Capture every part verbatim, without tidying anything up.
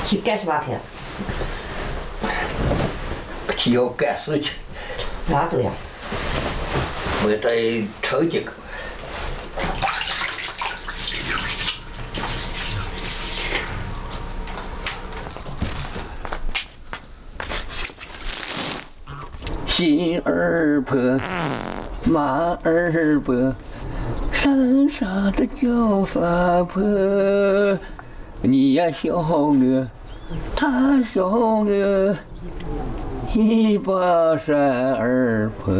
去干什么去？ 去要干事情。 哪走呀？ 我在超级个。心儿破，马儿破，山上的叫法破。你呀小鹅，他小鹅，一把山儿破。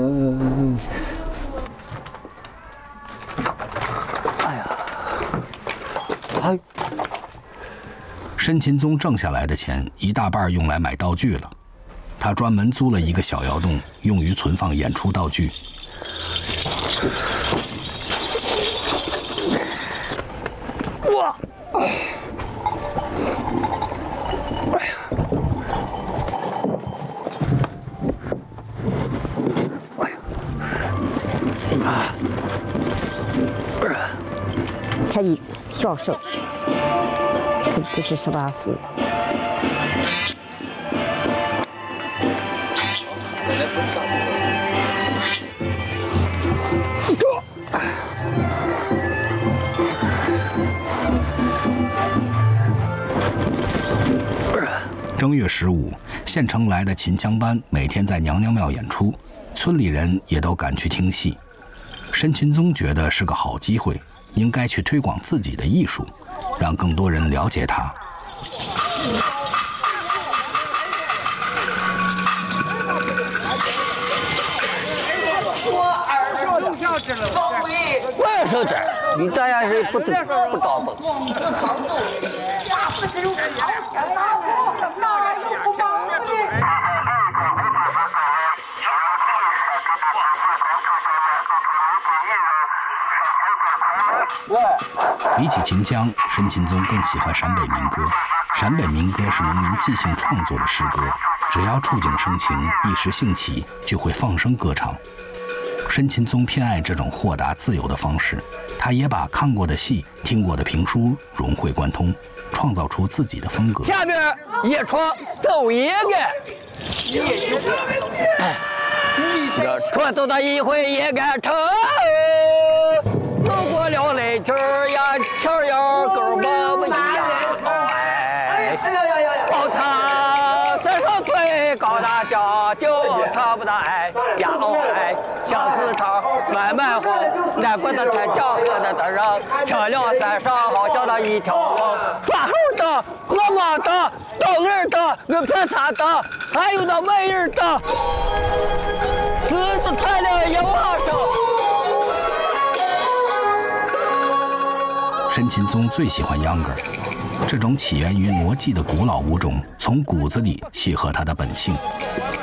哎呀，哎！ 申勤宗挣下来的钱一大半用来买道具了。他专门租了一个小窑洞，用于存放演出道具。 哇！哎呀！哎呀！啊！ 看你享受，看这是什么事？ 正月十五，县城来的秦腔班每天在娘娘庙演出，村里人也都赶去听戏。申勤宗觉得是个好机会，应该去推广自己的艺术，让更多人了解他。 怪兽子，你这样是不不不高不。 比起秦腔，申勤宗更喜欢陕北民歌。陕北民歌是农民即兴创作的诗歌，只要触景生情，一时兴起，就会放声歌唱。申勤宗偏爱这种豁达自由的方式，他也把看过的戏、听过的评书融会贯通，创造出自己的风格。 下边一床走一个，这船走到一回也敢成。走过了雷阵呀，桥腰沟我们呀，哎，宝塔山上最高大小，就他不大哎呀哦哎，相思长，慢慢晃，难怪那天江河那的人，漂亮山上好像那一条龙，花猴的、老马的、刀儿的、我盘叉的，还有那美人的，狮子穿了一往上。 申勤宗最喜欢秧歌，这种起源于傩祭的古老舞种，从骨子里契合他的本性。